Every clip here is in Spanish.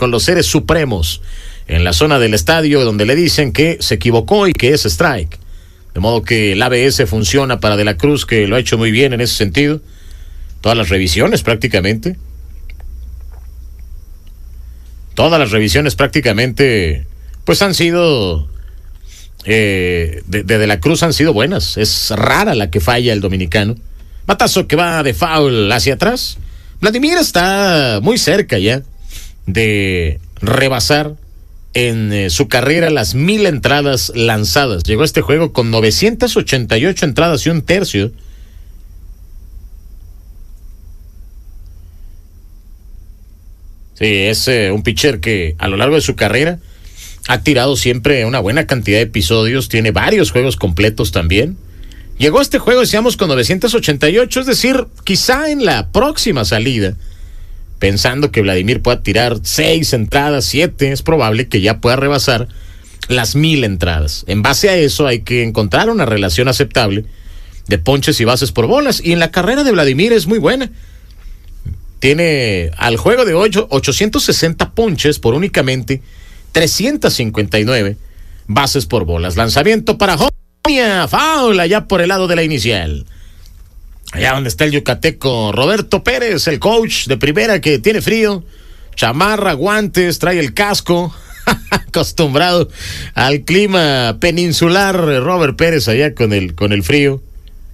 con los seres supremos en la zona del estadio donde le dicen que se equivocó y que es strike. De modo que el ABS funciona para De la Cruz, que lo ha hecho muy bien en ese sentido. Todas las revisiones prácticamente. Pues han sido de la Cruz han sido buenas. Es rara la que falla el dominicano. Batazo que va de foul hacia atrás. Vladimir está muy cerca ya de rebasar en su carrera las 1000 entradas lanzadas. Llegó a este juego con 988 entradas y un tercio. Sí, es un pitcher que a lo largo de su carrera ha tirado siempre una buena cantidad de episodios. Tiene varios juegos completos también. Llegó a este juego, decíamos, con 988, es decir, quizá en la próxima salida, pensando que Vladimir pueda tirar 6 entradas, 7, es probable que ya pueda rebasar las 1000 entradas. En base a eso hay que encontrar una relación aceptable de ponches y bases por bolas, y en la carrera de Vladimir es muy buena. Tiene al juego de 860 ponches por únicamente 359 bases por bolas. Lanzamiento para Jonia, foul allá por el lado de la inicial. Allá donde está el yucateco Roberto Pérez, el coach de primera que tiene frío, chamarra, guantes, trae el casco, acostumbrado al clima peninsular. Robert Pérez allá con el frío.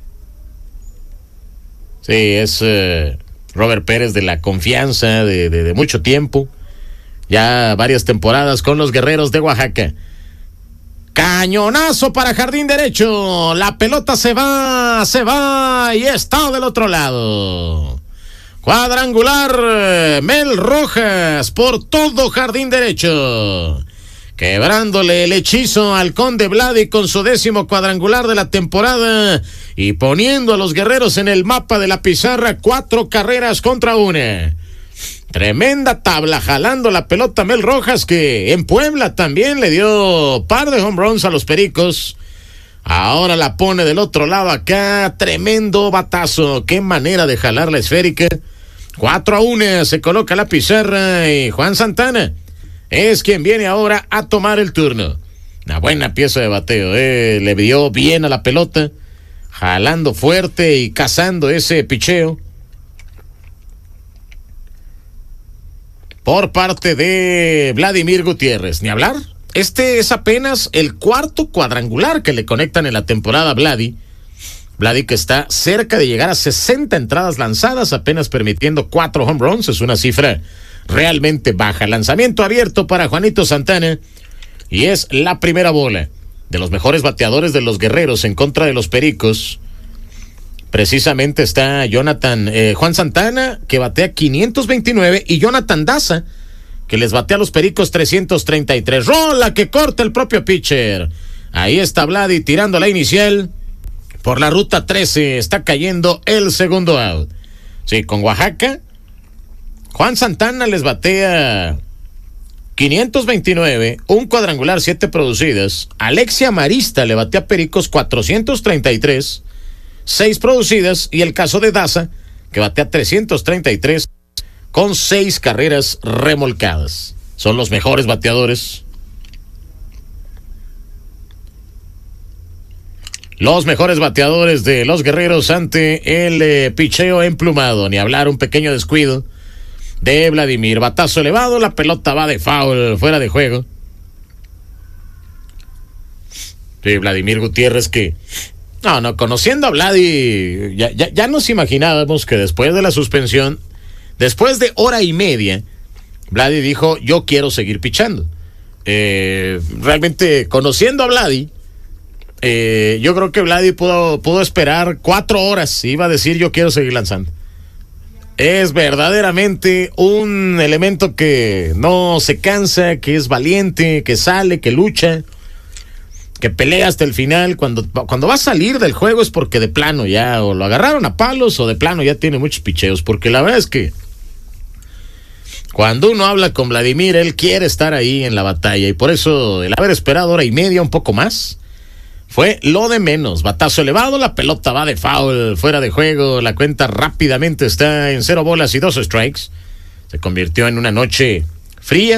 Sí, es Robert Pérez de la confianza de mucho tiempo, ya varias temporadas con los Guerreros de Oaxaca. Cañonazo para jardín derecho, la pelota se va y está del otro lado. Cuadrangular, Mel Rojas por todo jardín derecho, quebrándole el hechizo al Conde Vladi con su 10º cuadrangular de la temporada y poniendo a los Guerreros en el mapa de la pizarra. 4 carreras contra 1. Tremenda tabla jalando la pelota Mel Rojas, que en Puebla también le dio par de home runs a los Pericos. Ahora la pone del otro lado acá. Tremendo batazo. Qué manera de jalar la esférica. 4-1 se coloca la pizarra y Juan Santana es quien viene ahora a tomar el turno. Una buena pieza de bateo, le dio bien a la pelota, jalando fuerte y cazando ese picheo por parte de Vladimir Gutiérrez. Ni hablar, este es apenas el 4º cuadrangular que le conectan en la temporada a Vladi que está cerca de llegar a 60 entradas lanzadas, apenas permitiendo 4 home runs. Es una cifra realmente baja. Lanzamiento abierto para Juanito Santana y es la primera bola. De los mejores bateadores de los Guerreros en contra de los Pericos, precisamente está Juan Santana, que batea 529, y Jonathan Daza, que les batea a los Pericos 333. Rola que corta el propio pitcher. Ahí está Vladi tirando la inicial por la ruta 13. Está cayendo el segundo out. Sí, con Oaxaca, Juan Santana les batea 529, un cuadrangular, 7 producidas. Alexia Marista le batea a Pericos 433, 6 producidas. Y el caso de Daza, que batea 333 con 6 carreras remolcadas. Son los mejores bateadores. Los mejores bateadores de los Guerreros ante el picheo emplumado. Ni hablar, un pequeño descuido de Vladimir. Batazo elevado, la pelota va de foul, fuera de juego. Sí, Vladimir Gutiérrez, que no, conociendo a Vladi, ya nos imaginábamos que después de la suspensión, después de hora y media, Vladi dijo: yo quiero seguir pichando. Realmente, conociendo a Vladi, yo creo que Vladi pudo esperar 4 horas. Iba a decir: yo quiero seguir lanzando. Es verdaderamente un elemento que no se cansa, que es valiente, que sale, que lucha, que pelea hasta el final. Cuando va a salir del juego es porque de plano ya o lo agarraron a palos o de plano ya tiene muchos picheos. Porque la verdad es que cuando uno habla con Vladimir, él quiere estar ahí en la batalla, y por eso el haber esperado hora y media, un poco más, fue lo de menos. Batazo elevado, la pelota va de foul, fuera de juego. La cuenta rápidamente está en 0 bolas y 2 strikes. Se convirtió en una noche fría.